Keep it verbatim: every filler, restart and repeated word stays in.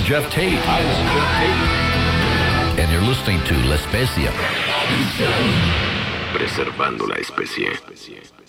Jeff Tate. Hi, this is Jeff Tate. And you're listening to La Especia. Preservando la especie.